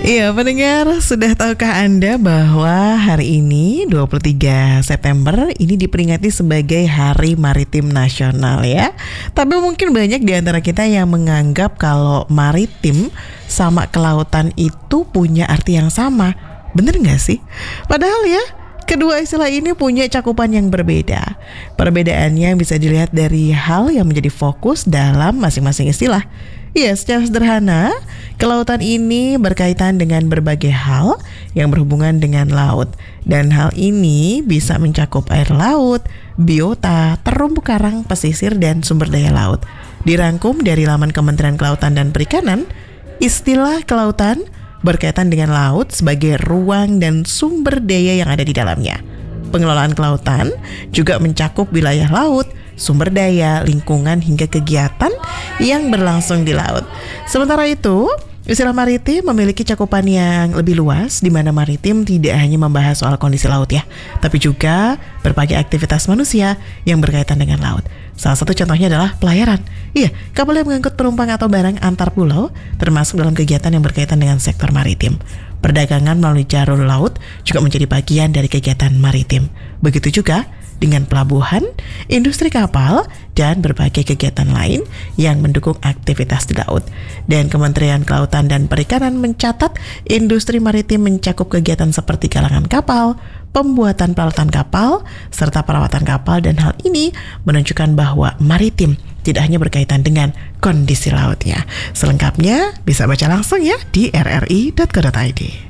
Iya, pendengar, sudah tahukah Anda bahwa hari ini 23 September ini diperingati sebagai Hari Maritim Nasional ya. Tapi mungkin banyak di antara kita yang menganggap kalau maritim sama kelautan itu punya arti yang sama. Bener gak sih? Padahal ya, kedua istilah ini punya cakupan yang berbeda. Perbedaannya bisa dilihat dari hal yang menjadi fokus dalam masing-masing istilah. Ya, secara sederhana, kelautan ini berkaitan dengan berbagai hal yang berhubungan dengan laut. Dan hal ini bisa mencakup air laut, biota, terumbu karang, pesisir, dan sumber daya laut. Dirangkum dari laman Kementerian Kelautan dan Perikanan, istilah kelautan berkaitan dengan laut sebagai ruang dan sumber daya yang ada di dalamnya. Pengelolaan kelautan juga mencakup wilayah laut, sumber daya, lingkungan, hingga kegiatan yang berlangsung di laut. Sementara itu, istilah maritim memiliki cakupan yang lebih luas, di mana maritim tidak hanya membahas soal kondisi laut ya, tapi juga berbagai aktivitas manusia yang berkaitan dengan laut. Salah satu contohnya adalah pelayaran. Iya, kapal yang mengangkut penumpang atau barang antar pulau termasuk dalam kegiatan yang berkaitan dengan sektor maritim. Perdagangan melalui jalur laut juga menjadi bagian dari kegiatan maritim. Begitu juga dengan pelabuhan, industri kapal, dan berbagai kegiatan lain yang mendukung aktivitas di laut. Dan Kementerian Kelautan dan Perikanan mencatat industri maritim mencakup kegiatan seperti galangan kapal, pembuatan peralatan kapal, serta perawatan kapal, dan hal ini menunjukkan bahwa maritim tidak hanya berkaitan dengan kondisi lautnya. Selengkapnya bisa baca langsung ya di rri.co.id.